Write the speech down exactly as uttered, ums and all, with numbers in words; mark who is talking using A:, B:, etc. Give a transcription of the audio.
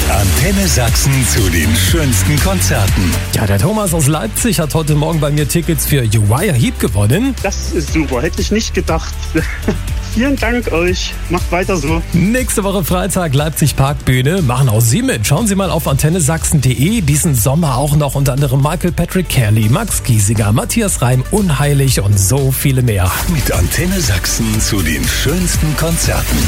A: Antenne Sachsen zu den schönsten Konzerten.
B: Ja, der Thomas aus Leipzig hat heute Morgen bei mir Tickets für Uriah Heep gewonnen.
C: Das ist super, hätte ich nicht gedacht. Vielen Dank euch, macht weiter so.
B: Nächste Woche Freitag Leipzig Parkbühne, machen auch Sie mit. Schauen Sie mal auf antenne sachsen punkt de. Diesen Sommer auch noch unter anderem Michael Patrick Kelly, Max Giesinger, Matthias Reim, Unheilig und so viele mehr.
A: Mit Antenne Sachsen zu den schönsten Konzerten.